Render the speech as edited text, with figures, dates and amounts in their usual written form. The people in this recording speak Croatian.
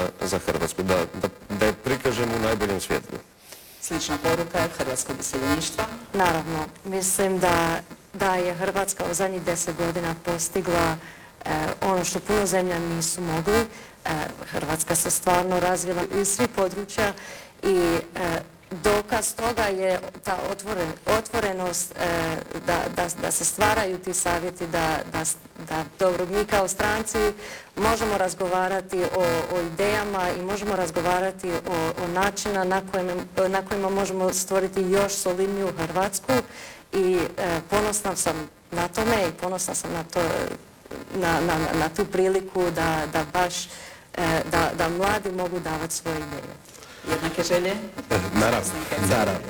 za Hrvatsku, da je prikažemo u najboljem svjetlu. Slična poruka hrvatskog iseljeništva? Naravno, mislim da je Hrvatska u zadnjih 10 godina postigla ono što puno zemlja nisu mogli. Hrvatska se stvarno razvila iz svih područja i dokaz toga je ta otvorenost da se stvaraju ti savjeti, da dobro, mi kao stranci možemo razgovarati o idejama i možemo razgovarati o načina na kojima možemo stvoriti još solidniju Hrvatsku i ponosna sam na tome i ponosna sam na tu priliku da baš da mladi mogu davati svoje ideje. Jednake želje? Naravno.